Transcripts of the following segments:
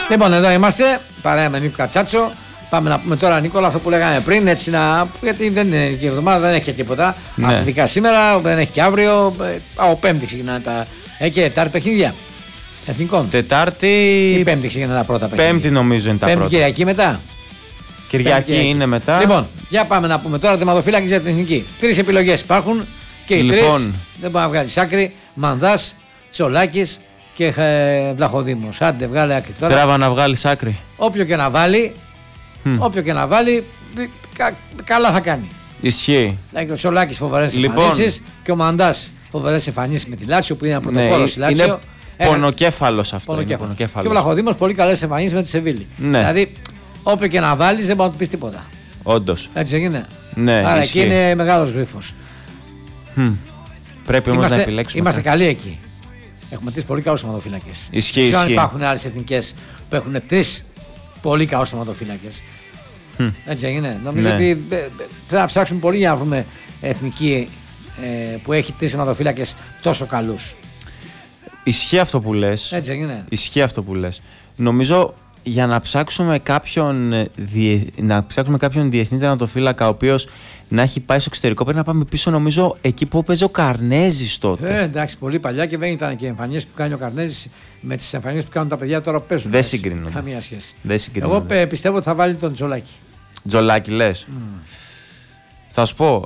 Λοιπόν, εδώ είμαστε, παρέα με Νίκο Κατσάτσο. Πάμε να πούμε τώρα, Νίκολα, αυτό που λέγαμε πριν, έτσι γιατί δεν είναι και η εβδομάδα, δεν έχει και τίποτα. Ναι. Αθλητικά σήμερα, δεν έχει και αύριο. Ο Πέμπτη ξεκινάνε τα. Έχει και Τετάρτη παιχνίδια εθνικών. Τετάρτη. Ή Πέμπτη ξεκινάνε τα πρώτα παιχνίδια. Πέμπτη νομίζω είναι τα Πέμπτη πρώτα. Κυριακή μετά. Κυριακή είναι μετά. Λοιπόν, για πάμε να πούμε τώρα τερματοφύλακες για την εθνική. 3 επιλογές υπάρχουν και οι Λοιπόν. 3 δεν μπορεί να βγάλει άκρη. Μανδάς, Τσολάκης και Βλαχοδήμος. Άντε, βγάλε άκρη τώρα. Τράβα να βγάλεις άκρη. Όποιο και να βάλει, καλά θα κάνει. Ισχύει. Δηλαδή ο Τσολάκης φοβερές Λοιπόν. εμφανίσεις και ο Μαντάς φοβερές εμφανίσεις με τη Λάτσιο που είναι ένα πρωτοπόρο στη Λάτσιο. Είναι πονοκέφαλος αυτό. Πονοκέφαλο. Και ο Βλαχοδήμος πολύ καλές εμφανίσεις με τη Σεβίλη. Ναι. Δηλαδή, όποιο και να βάλει, δεν μπορεί να του πει τίποτα. Όντως. Έτσι έγινε. Ναι, Άρα ισχύει. εκεί είναι μεγάλος γρίφος. Πρέπει όμως να επιλέξουμε. Είμαστε καλοί εκεί. Έχουμε 3 πολύ καλούς θεματοφύλακες. Ισχύει, Δεν ξέρω αν ισχύει. υπάρχουν άλλες εθνικές που έχουν 3 πολύ καλούς θεματοφύλακες. Έτσι έγινε. Νομίζω Ναι. ότι πρέπει να ψάξουμε πολύ για να βρούμε εθνική που έχει 3 θεματοφύλακες τόσο καλούς. Ισχύει αυτό που λες. Έτσι έγινε. Ισχύει αυτό που λες. Νομίζω για να ψάξουμε κάποιον διεθνή τερματοφύλακα ο οποίος να έχει πάει στο εξωτερικό, πρέπει να πάμε πίσω, νομίζω, εκεί που έπαιζε ο Καρνέζης τότε. Εντάξει, πολύ παλιά και δεν ήταν και εμφανίσεις που κάνει ο Καρνέζης με τις εμφανίσεις που κάνουν τα παιδιά τώρα που παίζουν. Δεν συγκρίνονται. Καμία σχέση. Δεν συγκρίνονται. Εγώ πιστεύω ότι θα βάλει τον Τζολάκη. Τζολάκη λες. Θα σου πω,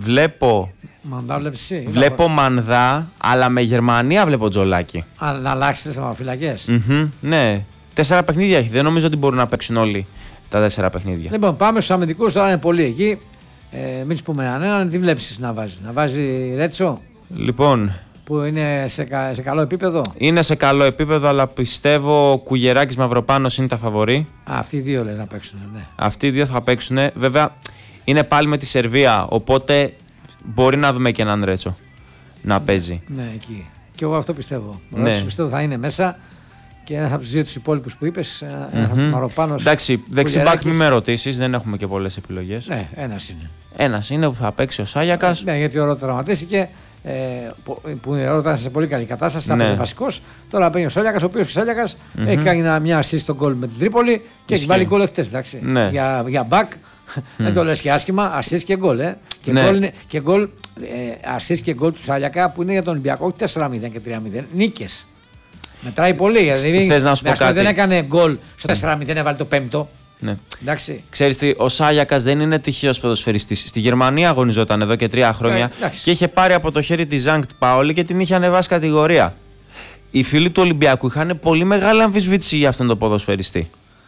Μαντά βλέπεις εσύ. βλέπω Μανδά, αλλά με Γερμανία βλέπω Τζολάκη. Να αλλάξει 4 θεματοφύλακες. Ναι, 4 παιχνίδια έχει. Δεν νομίζω ότι μπορούν να παίξουν όλοι τα 4 παιχνίδια. Λοιπόν, πάμε στους αμυντικούς, τώρα είναι πολύ εκεί. Μην τους πούμε έναν, τι βλέπεις εσύ να βάζει. Να βάζει Ρέτσο Λοιπόν, που είναι σε καλό επίπεδο. είναι σε καλό επίπεδο, αλλά πιστεύω Κουγεράκης Μαυροπάνος είναι τα φαβορί. Αυτοί οι δύο λέει να παίξουν. Ναι. Αυτοί οι δύο θα παίξουν. Βέβαια, είναι πάλι με τη Σερβία, οπότε μπορεί να δούμε και έναν Ρέτσο να παίζει. Ναι, εκεί. Και εγώ αυτό πιστεύω. Ναι. Ρέτσο πιστεύω θα είναι μέσα και ένας από τους δύο τους υπόλοιπους που είπες. Μαροπάνος. Εντάξει, δεξιμπάκ μη με ρωτήσεις, δεν έχουμε και πολλές επιλογές. Ναι, ένας είναι. Ένας είναι που θα παίξει ο Σάγιακας. Ναι, γιατί ο Ρότα τραυματίστηκε. Που ο Ρότα ήταν σε πολύ καλή κατάσταση, θα Ναι. παίζει βασικός. Τώρα παίρνει ο Σάλιακας, ο οποίος και Σάλιακας έχει κάνει μια assist στον γκολ με την Τρίπολη και έχει Ισχύει. βάλει γκολ εχθές. Ναι. Για back, δεν το λες και άσχημα, assist και γκολ. Και Ναι. γκολ είναι και γκολ, assist και γκολ του Σάλιακα που είναι για τον Ολυμπιακό, όχι 4-0 και 3-0, νίκες. Μετράει πολύ. Δηλαδή, Θες να σου πω κάτι? δεν έκανε γκολ στο 4-0, έβαλε το 5ο. Ναι. Εντάξει. Ξέρεις τι, ο Σάγιακας δεν είναι τυχαίος ποδοσφαιριστής. Στη Γερμανία αγωνιζόταν εδώ και 3 χρόνια εντάξει. και είχε πάρει από το χέρι τη Ζάνκτ Πάολη και την είχε ανεβάσει κατηγορία. Οι φίλοι του Ολυμπιακού είχαν πολύ μεγάλη αμφισβήτηση για αυτόν τον ποδοσφαιριστή.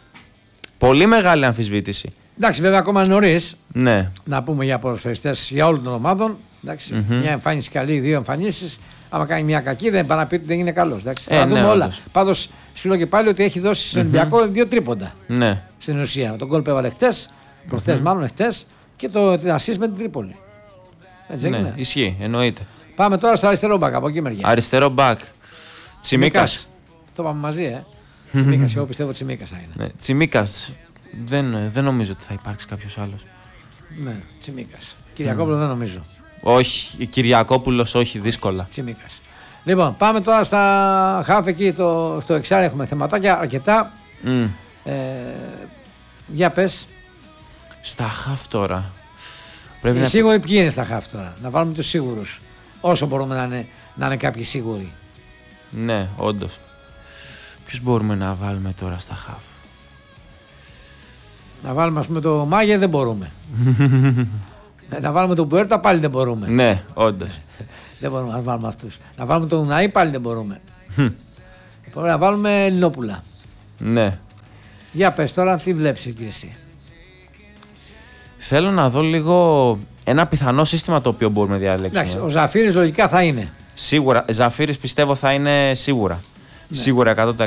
Πολύ μεγάλη αμφισβήτηση. Εντάξει, βέβαια ακόμα νωρίς Ναι. να πούμε για ποδοσφαιριστές για όλων των ομάδων. Μια εμφάνιση καλή, 2 εμφανίσεις. Άμα κάνει μια κακή, δεν πάει να πει ότι δεν είναι καλός. Θα δούμε ναι, όλα. όντως. Πάντως, σου λέω και πάλι ότι έχει δώσει στον Ολυμπιακό 2 τρίποντα. Ναι. Στην ουσία. Τον γκολ που έβαλε χτες, προχτές μάλλον χτες, και την assist με την Τρίπολη. Έτσι Ναι, έγινε. ισχύει, εννοείται. Πάμε τώρα στο αριστερό μπακ από εκεί μεριά. Αριστερό μπακ. Τσιμίκας. Το πάμε μαζί, Τσιμίκας, εγώ πιστεύω Τσιμίκας θα είναι. Ναι. Τσιμίκας. Δεν νομίζω ότι θα υπάρξει κάποιος άλλος. Ναι, Τσιμίκας. Κυριακόπουλο δεν νομίζω. Όχι, Κυριακόπουλος όχι, δύσκολα. Τσιμίκας. Λοιπόν, πάμε τώρα στα χαφ εκεί, στο εξάρι έχουμε θεματάκια αρκετά. Για πες. Στα χαφ τώρα. Πρέπει Οι σίγουροι ποιοι είναι στα χαφ τώρα. Να βάλουμε τους σίγουρους. Όσο μπορούμε να είναι κάποιοι σίγουροι. Ναι, όντως. Ποιους μπορούμε να βάλουμε τώρα στα χαφ? Να βάλουμε ας πούμε το Μάγε δεν μπορούμε. Να βάλουμε τον Πουέρτα πάλι δεν μπορούμε. Ναι, όντως. Δεν μπορούμε να βάλουμε αυτούς. Να βάλουμε τον Ουναή πάλι δεν μπορούμε. Μπορούμε να βάλουμε Ελληνόπουλα. Ναι. Για πες τώρα τι βλέπεις εκεί εσύ. Θέλω να δω λίγο ένα πιθανό σύστημα το οποίο μπορούμε να διαλέξουμε. Εντάξει, ο Ζαφύρης λογικά θα είναι. Σίγουρα. Ζαφύρης πιστεύω θα είναι σίγουρα. Ναι. Σίγουρα 100%.